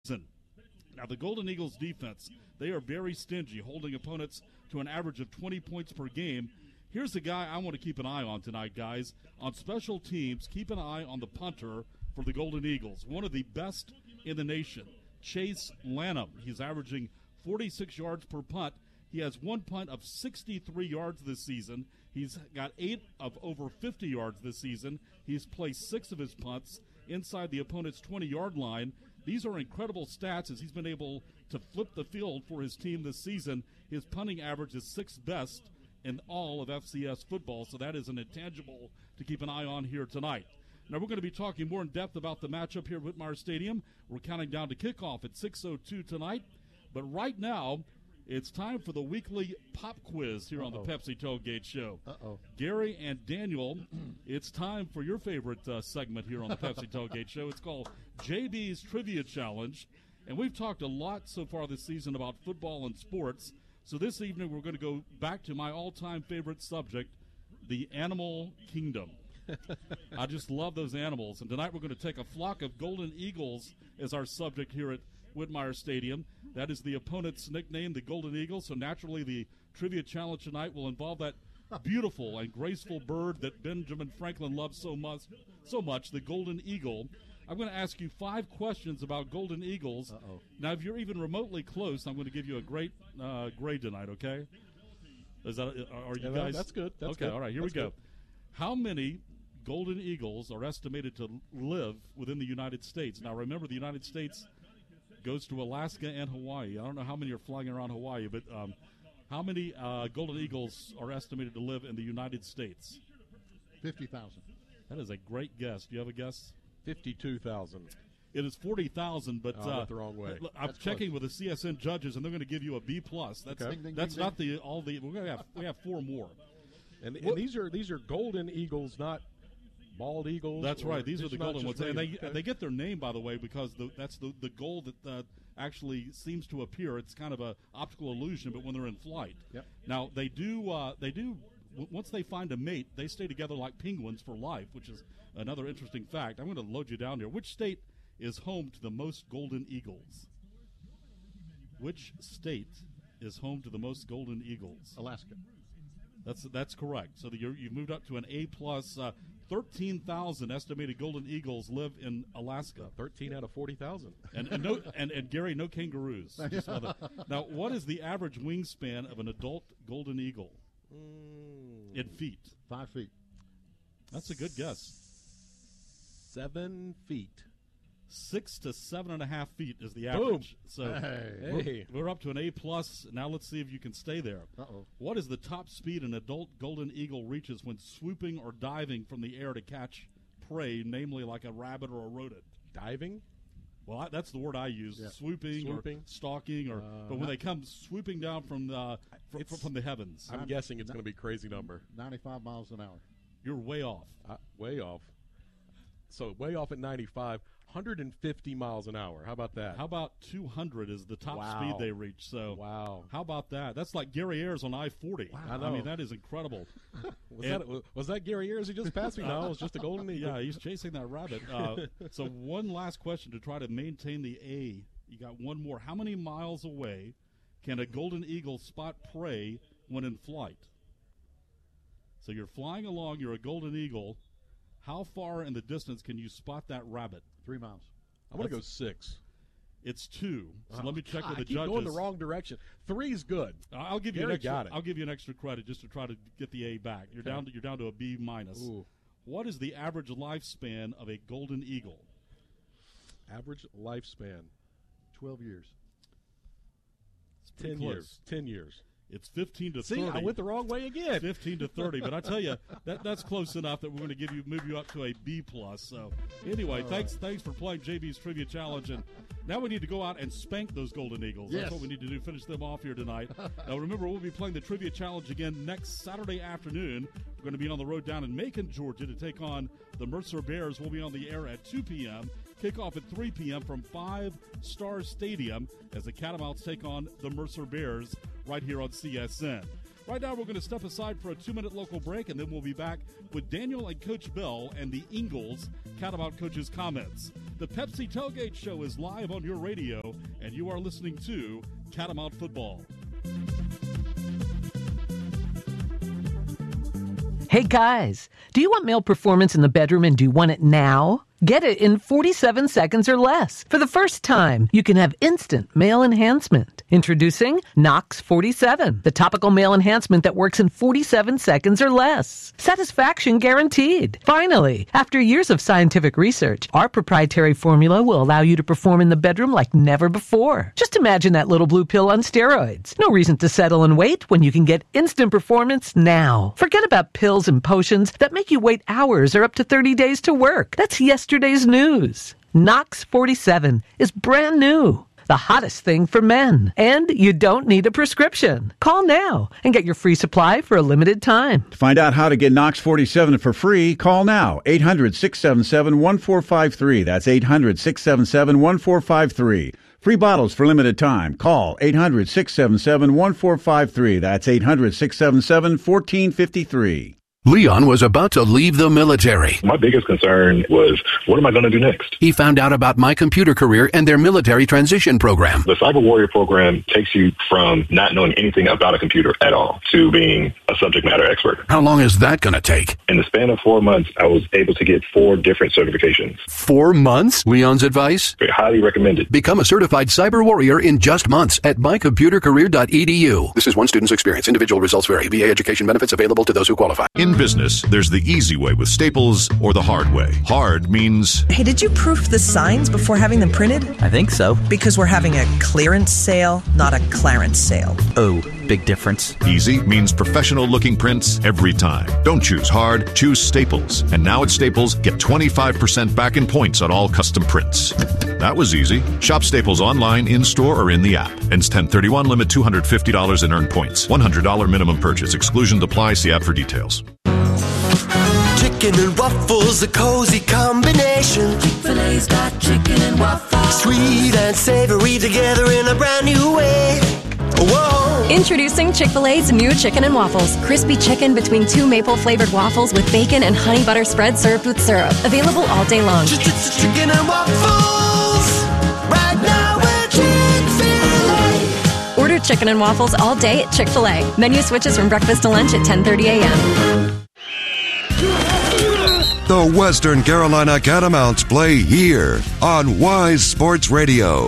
Now, the Golden Eagles defense, they are very stingy, holding opponents to an average of 20 points per game. Here's the guy I want to keep an eye on tonight, guys. On special teams, keep an eye on the punter for the Golden Eagles, one of the best in the nation, Chase Lanham. He's averaging 46 yards per punt. He has one punt of 63 yards this season. He's got 8 of over 50 yards this season. He's placed 6 of his punts inside the opponent's 20-yard line. These are incredible stats as he's been able to flip the field for his team this season. His punting average is 6th best in all of FCS football, so that is an intangible to keep an eye on here tonight. Now, we're going to be talking more in depth about the matchup here at Whitmire Stadium. We're counting down to kickoff at 6:02 tonight. But right now, it's time for the weekly pop quiz here on the Pepsi Tailgate Show. Gary and Daniel, it's time for your favorite segment here on the Pepsi Tailgate Show. It's called JB's Trivia Challenge. And we've talked a lot so far this season about football and sports. So this evening we're going to go back to my all-time favorite subject, the animal kingdom. I just love those animals. And tonight we're going to take a flock of golden eagles as our subject here at Whitmire Stadium. That is the opponent's nickname, the Golden Eagle. So naturally the trivia challenge tonight will involve that beautiful and graceful bird that Benjamin Franklin loves so much, the Golden Eagle. I'm going to ask you 5 questions about Golden Eagles. Now, if you're even remotely close, I'm going to give you a great grade tonight, okay? Are you guys? That's good. That's okay, good. all right, here we go. How many Golden Eagles are estimated to live within the United States? Now, remember, the United States goes to Alaska and Hawaii. I don't know how many are flying around Hawaii, but how many Golden Eagles are estimated to live in the United States? 50,000. That is a great guess. Do you have a guess? 52,000. It is 40,000, but I went the wrong way. I'm checking with the CSN judges, and they're going to give you a B+. That's Okay. that's not the all the. We have 4 more. And these are Golden Eagles, not bald eagles. That's right. These are the not golden ones, just and regular. they get their name, by the way, because that's the goal that actually seems to appear. It's kind of a optical illusion, but when they're in flight. Yep. Now they do once they find a mate, they stay together like penguins for life, which is another interesting fact. I'm going to load you down here. Which state is home to the most golden eagles? Which state is home to the most golden eagles? Alaska. That's correct. So you've moved up to an A+. 13,000 estimated golden eagles live in Alaska. 13 out of 40,000. And Gary, no kangaroos. Now, what is the average wingspan of an adult golden eagle in feet? 5 feet. That's a good guess. 7 feet. 6 to 7.5 feet is the average. Boom. So Hey. we're up to an A+. Now let's see if you can stay there. What is the top speed an adult golden eagle reaches when swooping or diving from the air to catch prey, namely like a rabbit or a rodent? Diving? Well, that's the word I use. Yeah. Swooping or stalking, but when they come swooping down from the heavens. I'm guessing it's going to be a crazy number. 95 miles an hour. You're way off. Way off. So way off at 95, 150 miles an hour. How about that? How about 200 is the top speed they reach? So wow. How about that? That's like Gary Ayers on I-40. Wow. I mean, that is incredible. Was that Gary Ayers who just passed me? No, it was just a golden eagle. Yeah, he's chasing that rabbit. So one last question to try to maintain the A. You got one more. How many miles away can a golden eagle spot prey when in flight? So you're flying along, you're a golden eagle. How far in the distance can you spot that rabbit? 3 miles. I'm going to go 6. It's 2. So let me check with the I keep judges. going the wrong direction. 3 is good. I'll give you Gary an extra. got it. I'll give you an extra credit just to try to get the A back. You're down to a B-. Ooh. What is the average lifespan of a golden eagle? Average lifespan. 12 years. It's pretty 10 close. years. 10 years. It's 15 to 30. See, I went the wrong way again. 15 to 30, but I tell you that's close enough that we're going to move you up to a B+. So anyway, thanks for playing JB's Trivia Challenge, and now we need to go out and spank those Golden Eagles. Yes. That's what we need to do. Finish them off here tonight. Now remember, we'll be playing the Trivia Challenge again next Saturday afternoon. We're going to be on the road down in Macon, Georgia, to take on the Mercer Bears. We'll be on the air at 2 p.m. Kickoff at 3 p.m. from 5 Star Stadium as the Catamounts take on the Mercer Bears right here on CSN. Right now, we're going to step aside for a 2-minute local break, and then we'll be back with Daniel and Coach Bell and the Ingalls Catamount coaches' comments. The Pepsi Tailgate Show is live on your radio, and you are listening to Catamount Football. Hey guys, do you want male performance in the bedroom and do you want it now? Get it in 47 seconds or less. For the first time, you can have instant male enhancement. Introducing Knox 47, the topical male enhancement that works in 47 seconds or less. Satisfaction guaranteed. Finally, after years of scientific research, our proprietary formula will allow you to perform in the bedroom like never before. Just imagine that little blue pill on steroids. No reason to settle and wait when you can get instant performance now. Forget about pills and potions that make you wait hours or up to 30 days to work. That's yesterday's news. Knox 47 is brand new. The hottest thing for men. And you don't need a prescription. Call now and get your free supply for a limited time. To find out how to get Knox 47 for free, call now. 800-677-1453. That's 800-677-1453. Free bottles for limited time. Call 800-677-1453. That's 800-677-1453. Leon was about to leave the military. My biggest concern was, what am I going to do next? He found out about My Computer Career and their military transition program. The Cyber Warrior program takes you from not knowing anything about a computer at all to being a subject matter expert. How long is that going to take? In the span of 4 months, I was able to get 4 different certifications. 4 months? Leon's advice? Highly recommended. Become a certified cyber warrior in just months at mycomputercareer.edu. This is one student's experience. Individual results vary. VA education benefits available to those who qualify. In business, there's the easy way with Staples or the hard way. Hard means... Hey, did you proof the signs before having them printed? I think so. Because we're having a clearance sale, not a clarence sale. Oh, big difference. Easy means professional-looking prints every time. Don't choose hard, choose Staples. And now at Staples, get 25% back in points on all custom prints. That was easy. Shop Staples online, in-store, or in the app. Ends 10/31, limit $250 in earned points. $100 minimum purchase. Exclusions apply. See app for details. Chicken and waffles, a cozy combination. Chick-fil-A's got chicken and waffles. Sweet and savory together in a brand new way. Whoa. Introducing Chick-fil-A's new chicken and waffles. Crispy chicken between 2 maple-flavored waffles with bacon and honey butter spread served with syrup. Available all day long. Chicken and waffles. Right now at Chick-fil-A. Order chicken and waffles all day at Chick-fil-A. Menu switches from breakfast to lunch at 10:30 a.m. The Western Carolina Catamounts play here on Wise Sports Radio.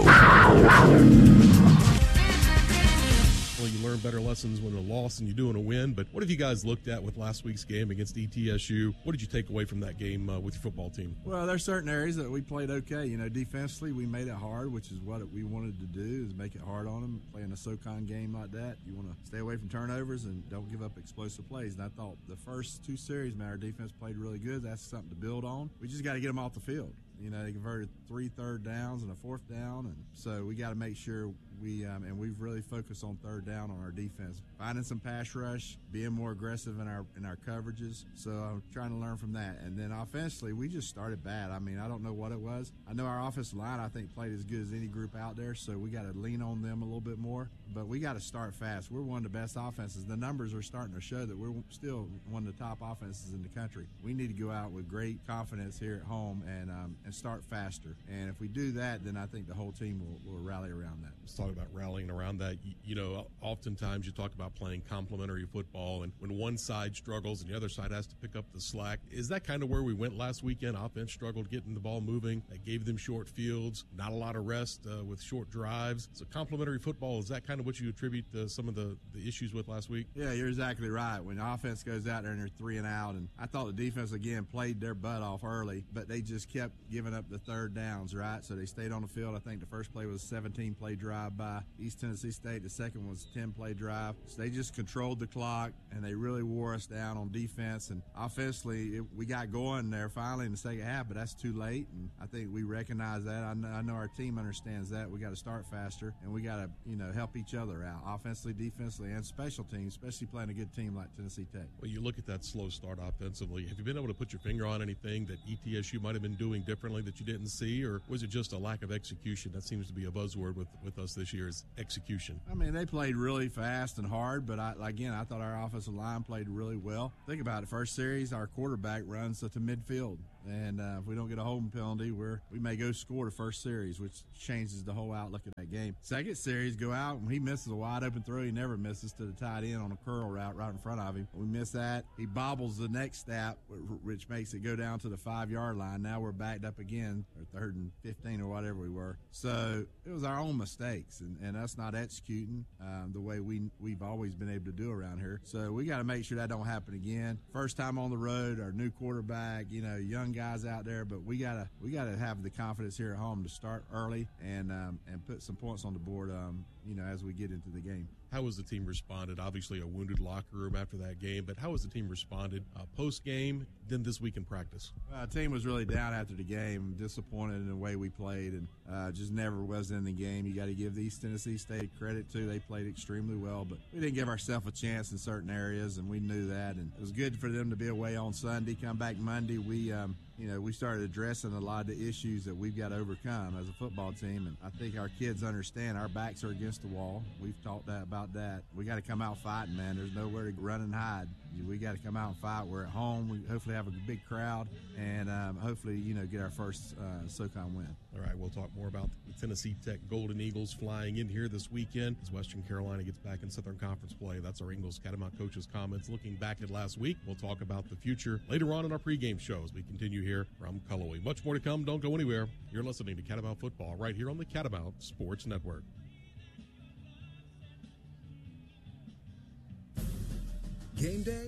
Well, you learn better lessons when a loss than you do in a win, but what have you guys looked at with last week's game against ETSU? What did you take away from that game with your football team? Well, there's certain areas that we played okay. You know, defensively, we made it hard, which is what we wanted to do, is make it hard on them. Playing a SoCon game like that, you want to stay away from turnovers and don't give up explosive plays. And I thought the first 2 series, man, our defense played really good. That's something to build on. We just got to get them off the field. You know, they converted 3 third downs and a 4th down, and so we got to make sure and we've really focused on 3rd down on our defense, finding some pass rush, being more aggressive in our coverages. So I'm trying to learn from that. And then offensively, we just started bad. I mean, I don't know what it was. I know our offensive line, I think, played as good as any group out there, so we got to lean on them a little bit more. But we got to start fast. We're one of the best offenses. The numbers are starting to show that we're still one of the top offenses in the country. We need to go out with great confidence here at home and start faster. And if we do that, then I think the whole team will rally around that. Let's talk about rallying around that. You know, oftentimes you talk about playing complementary football, and when one side struggles and the other side has to pick up the slack. Is that kind of where we went last weekend? Offense struggled getting the ball moving. That gave them short fields, not a lot of rest with short drives. So complementary football, is that kind of what you attribute some of the issues with last week? Yeah, you're exactly right. When the offense goes out there and they're 3 and out, and I thought the defense, again, played their butt off early, but they just kept giving up the 3rd downs, right? So they stayed on the field. I think the first play was a 17-play drive by East Tennessee State. The second was a 10-play drive. So they just controlled the clock, and they really wore us down on defense. And offensively, we got going there finally in the second half, but that's too late. And I think we recognize that. I know our team understands that. We got to start faster, and we got to, help each other out, offensively, defensively, and special teams, especially playing a good team like Tennessee Tech. Well, you look at that slow start offensively. Have you been able to put your finger on anything that ETSU might have been doing differently that you didn't see, or was it just a lack of execution? That seems to be a buzzword with us this year, is execution. I mean, they played really fast and hard, but I thought our offensive line played really well. Think about it. First series, our quarterback runs to midfield. And if we don't get a holding penalty, we may go score the first series, which changes the whole outlook of that game. Second series, go out, and he misses a wide-open throw. He never misses to the tight end on a curl route right in front of him. We miss that. He bobbles the next snap, which makes it go down to the 5-yard line. Now we're backed up again, or 3rd and 15 or whatever we were. So it was our own mistakes, and us not executing the way we've always been able to do around here. So we got to make sure that don't happen again. First time on the road, our new quarterback, young guys out there, but we gotta have the confidence here at home to start early and put some points on the board, as we get into the game. How has the team responded? Obviously a wounded locker room after that game, but how has the team responded post-game, then this week in practice? The team was really down after the game, disappointed in the way we played, and just never was in the game. You got to give the East Tennessee State credit, too. They played extremely well, but we didn't give ourselves a chance in certain areas, and we knew that. And it was good for them to be away on Sunday, come back Monday. We started addressing a lot of the issues that we've got to overcome as a football team, and I think our kids understand our backs are against the wall. We've talked about that. We got to come out fighting, man. There's nowhere to run and hide. We got to come out and fight. We're at home. We hopefully have a big crowd, and hopefully, get our first SoCon win. All right, we'll talk more about the Tennessee Tech Golden Eagles flying in here this weekend as Western Carolina gets back in Southern Conference play. That's our Ingles Catamount coaches' comments looking back at last week. We'll talk about the future later on in our pregame show as we continue here from Cullowhee. Much more to come. Don't go anywhere. You're listening to Catamount Football right here on the Catamount Sports Network. Game day?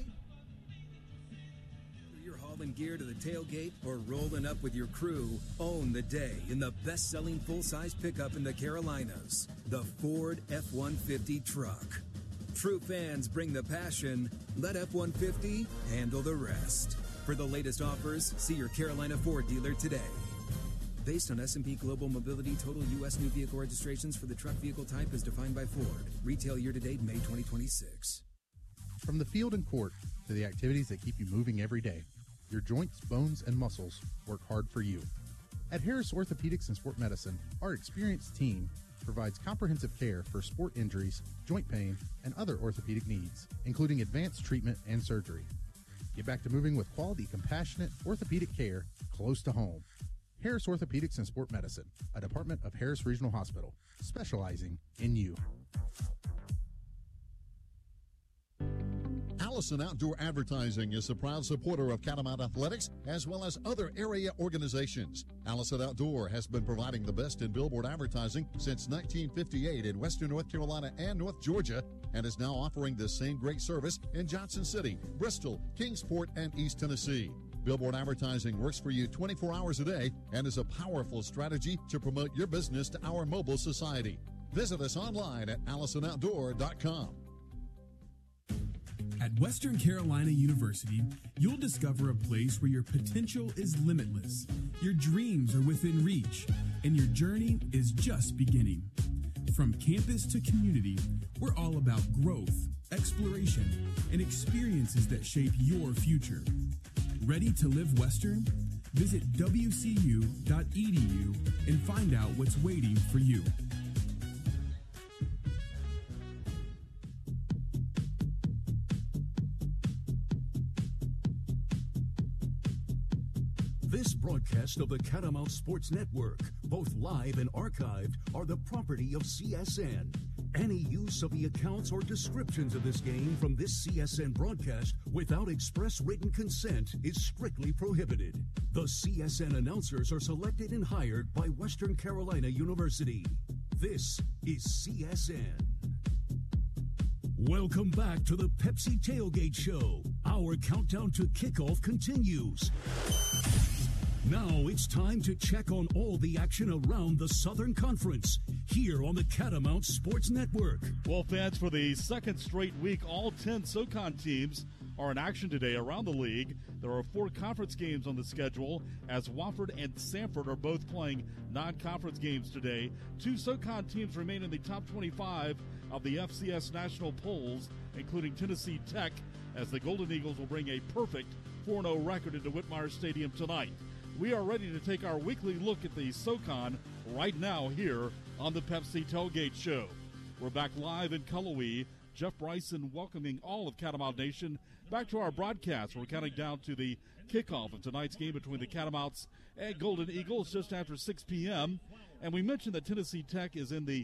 You're hauling gear to the tailgate or rolling up with your crew, own the day in the best-selling full-size pickup in the Carolinas, the Ford F-150 truck. True fans bring the passion. Let F-150 handle the rest. For the latest offers, see your Carolina Ford dealer today. Based on S&P Global Mobility, total U.S. new vehicle registrations for the truck vehicle type as defined by Ford. Retail year-to-date May 2026. From the field and court to the activities that keep you moving every day, your joints, bones, and muscles work hard for you. At Harris Orthopedics and Sport Medicine, our experienced team provides comprehensive care for sport injuries, joint pain, and other orthopedic needs, including advanced treatment and surgery. Get back to moving with quality, compassionate orthopedic care close to home. Harris Orthopedics and Sport Medicine, a department of Harris Regional Hospital, specializing in you. Allison Outdoor Advertising is a proud supporter of Catamount Athletics as well as other area organizations. Allison Outdoor has been providing the best in billboard advertising since 1958 in Western North Carolina and North Georgia, and is now offering the same great service in Johnson City, Bristol, Kingsport, and East Tennessee. Billboard advertising works for you 24 hours a day and is a powerful strategy to promote your business to our mobile society. Visit us online at AllisonOutdoor.com. At Western Carolina University, you'll discover a place where your potential is limitless, your dreams are within reach, and your journey is just beginning. From campus to community, we're all about growth, exploration, and experiences that shape your future. Ready to live Western? Visit wcu.edu and find out what's waiting for you. This broadcast of the Catamount Sports Network, both live and archived, are the property of CSN. Any use of the accounts or descriptions of this game from this CSN broadcast without express written consent is strictly prohibited. The CSN announcers are selected and hired by Western Carolina University. This is CSN. Welcome back to the Pepsi Tailgate Show. Our countdown to kickoff continues. Now it's time to check on all the action around the Southern Conference here on the Catamount Sports Network. Well, fans, for the second straight week, all 10 SoCon teams are in action today around the league. There are 4 conference games on the schedule as Wofford and Sanford are both playing non-conference games today. 2 SoCon teams remain in the top 25 of the FCS national polls, including Tennessee Tech, as the Golden Eagles will bring a perfect 4-0 record into Whitmire Stadium tonight. We are ready to take our weekly look at the SoCon right now here on the Pepsi Tailgate Show. We're back live in Cullowhee Jeff Bryson welcoming all of Catamount Nation back to our broadcast. We're counting down to the kickoff of tonight's game between the Catamounts and Golden Eagles just after 6 p.m. And we mentioned that Tennessee Tech is in the